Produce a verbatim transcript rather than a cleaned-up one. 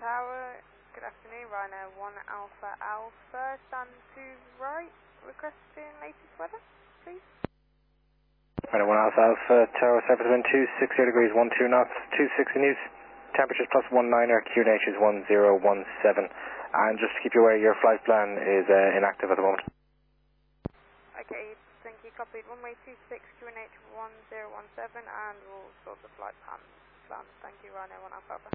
Tower. Good afternoon, Rhino one Alpha Alpha, stand to right, requesting latest weather, please. Rhino one Alpha Alpha, Tower, surface wind two six zero degrees, one two knots, two six in use. Temperatures plus one niner, Q N H is one zero one seven. And just to keep you aware, your flight plan is uh, inactive at the moment. Okay, thank you, copied. Runway two six, Q N H one zero one seven, and we'll sort the flight plan. plan. Thank you, Rhino one Alpha Alpha.